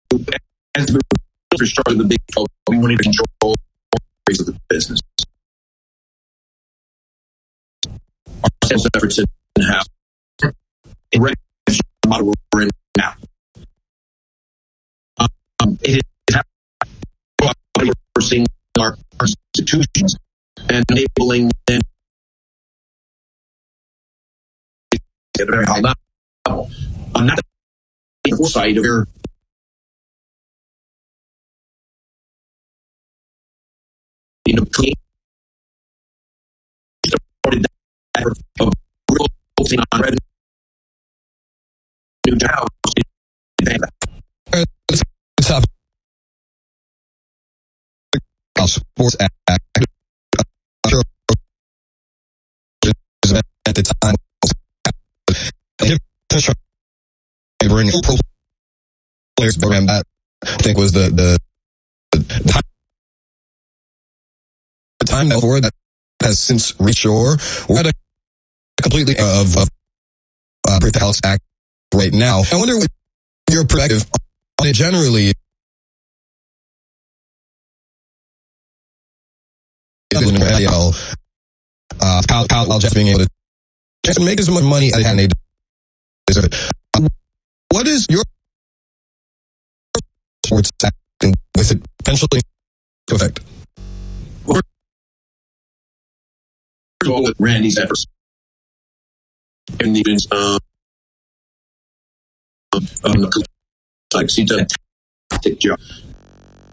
as the infrastructure of the Big 12, we wanted to control of the business. Our sales efforts in house in the model we're in now. It is happening. We're seeing our institutions and enabling them at a very high level. Not the foresight of your clean started that of real focusing on revenue now. Sports Act at the time bring pro players program that I think was the time for that has since reached shore. We're at a completely of Break the House Act right now. I wonder what your perspective on it generally. Kyle just being able to make as much money as they deserve it. What is your sports acting with it potentially to affect? First of all, with Randy's efforts and the he did a fantastic job.